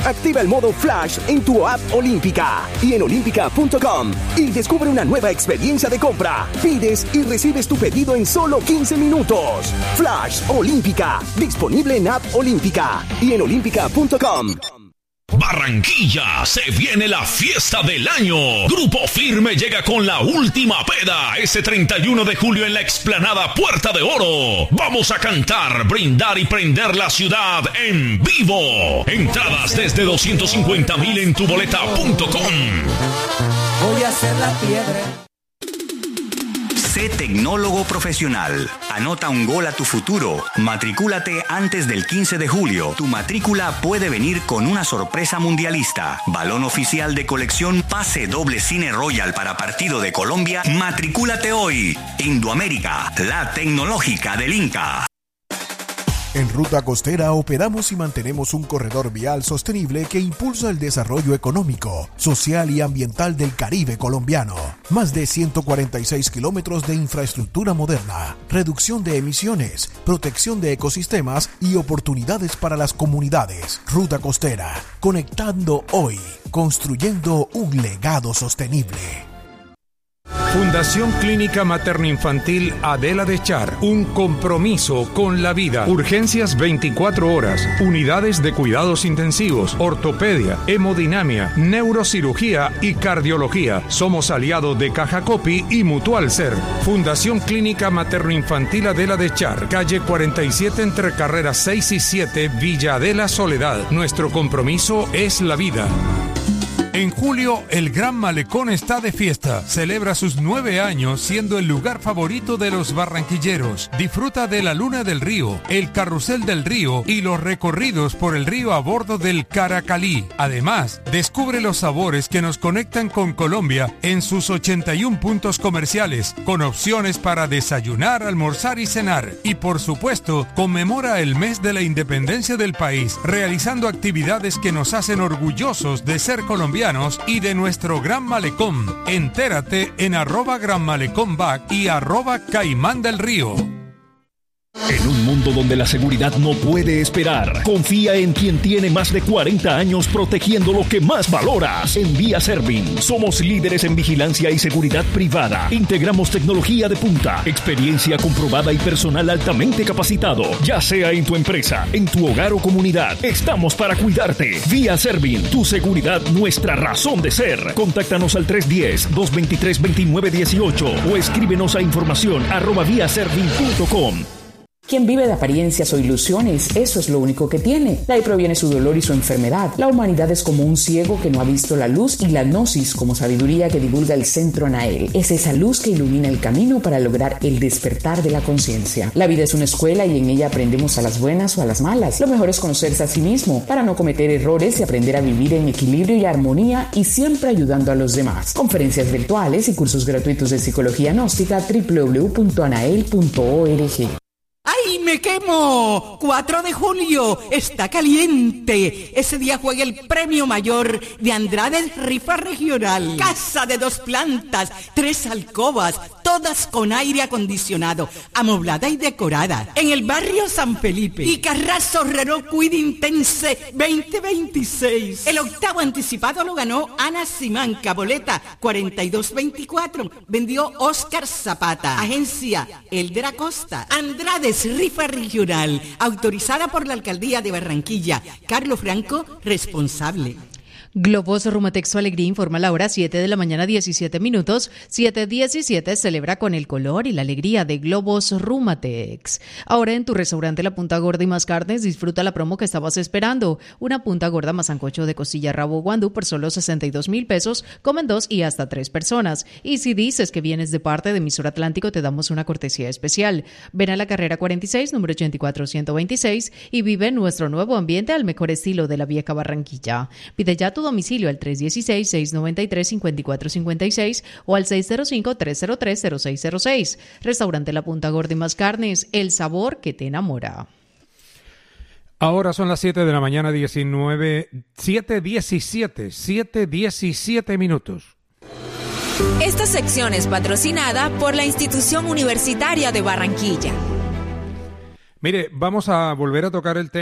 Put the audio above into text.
Activa el modo Flash en tu app Olímpica y en olímpica.com y descubre una nueva experiencia de compra. Pides y recibes tu pedido en solo 15 minutos. Flash Olímpica, disponible en app Olímpica y en olímpica.com. Barranquilla, se viene la fiesta del año. Grupo Firme llega con la última peda ese 31 de julio en la explanada Puerta de Oro. Vamos a cantar, brindar y prender la ciudad en vivo. Entradas desde 250,000 en tuboleta.com. Voy a hacer la piedra. Sé tecnólogo profesional. Anota un gol a tu futuro. Matricúlate antes del 15 de julio. Tu matrícula puede venir con una sorpresa mundialista. Balón oficial de colección, pase doble Cine Royal para partido de Colombia. Matricúlate hoy. Indoamérica, la tecnológica del Inca. En Ruta Costera operamos y mantenemos un corredor vial sostenible que impulsa el desarrollo económico, social y ambiental del Caribe colombiano. Más de 146 kilómetros de infraestructura moderna, reducción de emisiones, protección de ecosistemas y oportunidades para las comunidades. Ruta Costera, conectando hoy, construyendo un legado sostenible. Fundación Clínica Materno-Infantil Adela de Char, un compromiso con la vida. Urgencias 24 horas, unidades de cuidados intensivos, ortopedia, hemodinamia, neurocirugía y cardiología. Somos aliados de Caja Copi y Mutual Ser. Fundación Clínica Materno-Infantil Adela de Char, calle 47 entre carreras 6 y 7, Villa Adela Soledad. Nuestro compromiso es la vida. En julio, el Gran Malecón está de fiesta. Celebra sus 9 años siendo el lugar favorito de los barranquilleros. Disfruta de la Luna del Río, el Carrusel del Río y los recorridos por el río a bordo del Caracalí. Además, descubre los sabores que nos conectan con Colombia en sus 81 puntos comerciales, con opciones para desayunar, almorzar y cenar. Y por supuesto, conmemora el mes de la independencia del país, realizando actividades que nos hacen orgullosos de ser colombianos y de nuestro Gran Malecón. Entérate en @GranMalecónBac y @Caimán del Río. En un mundo donde la seguridad no puede esperar, confía en quien tiene más de 40 años protegiendo lo que más valoras. En Vía Servin, somos líderes en vigilancia y seguridad privada. Integramos tecnología de punta, experiencia comprobada y personal altamente capacitado. Ya sea en tu empresa, en tu hogar o comunidad, estamos para cuidarte. Vía Servin, tu seguridad, nuestra razón de ser. Contáctanos al 310-223-2918 o escríbenos a información@viaservin.com. Quien vive de apariencias o ilusiones, eso es lo único que tiene. De ahí proviene su dolor y su enfermedad. La humanidad es como un ciego que no ha visto la luz y la gnosis como sabiduría que divulga el Centro Anael. Es esa luz que ilumina el camino para lograr el despertar de la conciencia. La vida es una escuela y en ella aprendemos a las buenas o a las malas. Lo mejor es conocerse a sí mismo para no cometer errores y aprender a vivir en equilibrio y armonía y siempre ayudando a los demás. Conferencias virtuales y cursos gratuitos de psicología gnóstica www.anael.org. ¡Ay, me quemo! 4 de julio, está caliente. Ese día juega el premio mayor de Andrade Rifa Regional. Casa de 2 plantas, 3 alcobas, todas con aire acondicionado, amoblada y decorada. En el barrio San Felipe. Y Carrazo Renault Quid Intense 2026. El 8º anticipado lo ganó Ana Simanca, boleta 4224. Vendió Oscar Zapata. Agencia Elder Acosta. Andrade Rifa Regional, autorizada por la Alcaldía de Barranquilla. Carlos Franco, responsable. Globos Rumatex, su alegría, informa la hora 7 de la mañana, 17 minutos. 7:17 celebra con el color y la alegría de Globos Rumatex. Ahora en tu restaurante La Punta Gorda y Más Carnes, disfruta la promo que estabas esperando. Una punta gorda más sancocho de costilla rabo guandú por solo 62,000 pesos. Comen 2 y hasta 3 personas. Y si dices que vienes de parte de Emisor Atlántico, te damos una cortesía especial. Ven a la carrera 46, número 84126 y vive nuestro nuevo ambiente al mejor estilo de la vieja Barranquilla. Pide ya tu domicilio al 316-693-5456 o al 605-303-0606. Restaurante La Punta Gorda y Más Carnes, el sabor que te enamora. Ahora son las 7 de la mañana, 7:17 minutos. Esta sección es patrocinada por la Institución Universitaria de Barranquilla. Mire, vamos a volver a tocar el tema